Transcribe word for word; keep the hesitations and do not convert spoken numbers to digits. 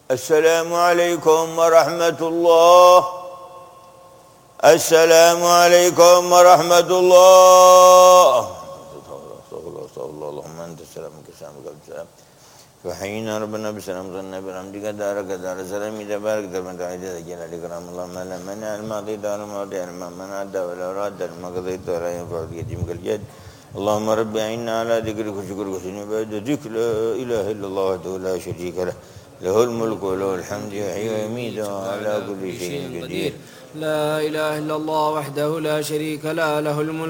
السلام عليكم ورحمة الله. السلام عليكم ورحمة الله. اللهم أنت السلام كسام السلام فحينا ربنا بسلام ظننا برحمتك دارك دار السلام إذا بارك درما تعيد ذكينا لكرام اللهم لا منع الماضي دار الماضي ما منع ولا راد ما قضيت ولا ينفع يتيم الجد. اللهم رب أعنا على ذكرك وشكرك وحسن عبادتك. لا إله إلا الله وحده لا شريك له له الملك وله الحمد يحيي ويميت وعلى كل شيء قدير. لا إله إلا الله وحده لا شريك له له الملك